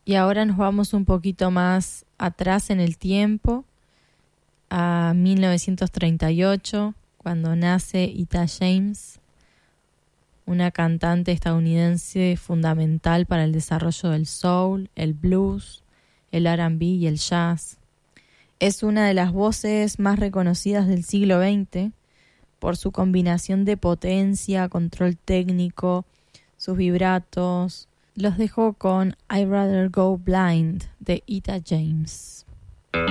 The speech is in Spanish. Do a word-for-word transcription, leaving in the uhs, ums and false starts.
Y ahora nos vamos un poquito más atrás en el tiempo, a mil novecientos treinta y ocho, cuando nace Etta James, una cantante estadounidense fundamental para el desarrollo del soul, el blues, el R and B y el jazz. Es una de las voces más reconocidas del siglo veinte por su combinación de potencia, control técnico, sus vibratos. Los dejo con I'd Rather Go Blind de Etta James.